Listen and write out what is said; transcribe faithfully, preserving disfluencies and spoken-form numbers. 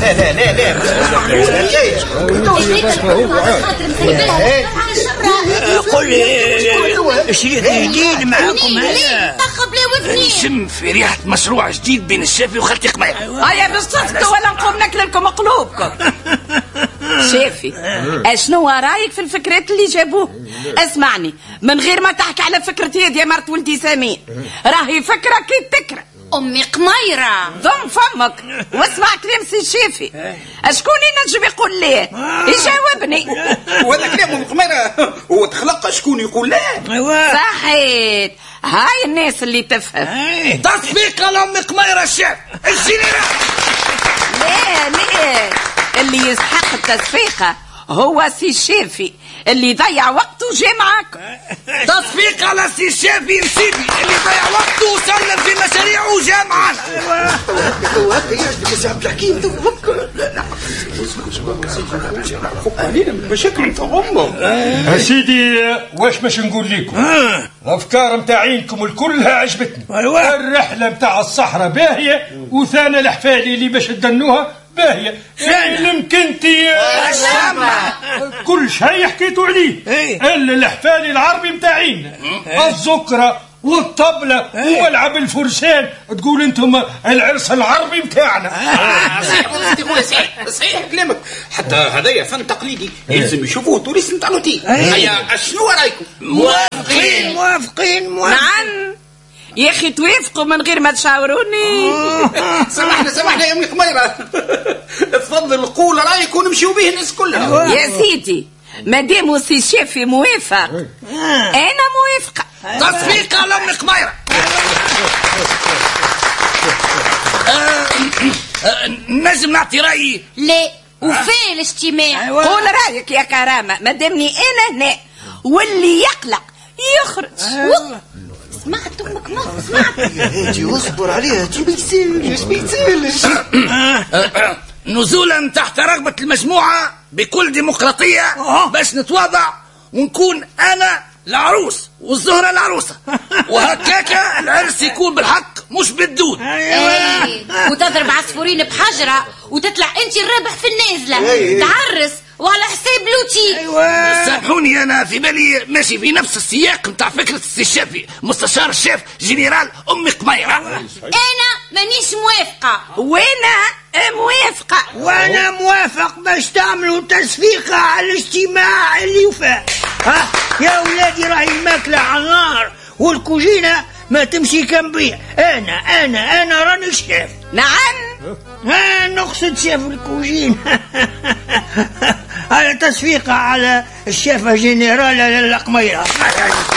لا لا لا لا قل لي شريك جديد معاكم هذا نشم في ريحة مشروع جديد بين الشافي وخالتي قميرة. هيا باش تسكتوا ولا نقوم ناكل لكم قلوبكم. شافي اشنو رايك في الفكرات اللي جابوه؟ اسمعني من غير ما تحكي على فكرتي يا مرت ولدي سمين، راهي فكرة كي تكره. امي قميرة ضم فمك واسمع كلام سي شافي. اشكون ينجم يقول ليه؟ يجاوبني. وهذا كلام ام قميرة وتخلق شكون يقول لا؟ صحيت، هاي الناس اللي تفهم. تصفيق لأم قميرة الشاف الجنرال. لا لا، اللي يستحق التصفيقة هو سي شافي اللي ضيع وقته وجا معاك. تصفيق على سي شافي نسيبي اللي ضيع وقته وسلم في مشاريعه وجا معانا. وهكا يعجبك يا سي عبد الحكيم هكا. لا لا علينا من المشاكل نتاع امه. يا سيدي واش باش نقول لكم؟ الافكار نتاعينكم الكلها عجبتني. الرحله نتاع الصحراء باهيه وثاني الحفالي اللي باش تدنوها باهيه. يمكنتي كل شيء حكيتوا عليه الا الحفالي العربي نتاعينا، الزكره والطبله وملعب الفرسان. تقول انتم العرس العربي نتاعنا. صحيح صحيح كلامك، حتى هذايا فن تقليدي يلزم يشوفوه تونس نتاع لوتي. هيا شنو رايكم؟ موافقين موافقين موافقين. نعم يا اخي توافقوا من غير ما تشاوروني. سامحنا سامحنا يا ام قميرة، تفضل قول رايك ونمشيو به الناس كلها. يا سيدي مادام سي شافي موافق انا موافقه. تصفيق على ام قميرة. نجم نعطي رايي؟ لا وفين الاجتماع؟ قول رايك يا كرامه، مادامني انا هنا واللي يقلق يخرج. سمعت امك ما سمعت. هاتي اصبر عليها، هاتي بيسالش بيسالش. نزولا تحت رغبة المجموعة بكل ديمقراطية باش نتواضع ونكون أنا العروس والزهرة العروسة، وهكاكا العرس يكون بالحق مش بالدود. ايه وتضرب عصفورين بحجرة وتطلع انت الرابح في النازلة تعرس وعلى حساب لوتي. أيوة. سامحوني أنا في بالي ماشي في نفس السياق نتاع فكرة السي الشافي مستشار الشيف جنرال أم قميرة. أنا مانيش موافقة. وأنا موافقة. وأنا موافق باش تعملوا تصفيقة على الاجتماع اللي يفات. ها يا ولادي راهي الماكلة على النار والكوجينة ما تمشي كنبيع. أنا أنا أنا راني الشيف. نعم ها نقصد شيف الكوجين. على تصفيقة على الشيفة جنرال القميرة.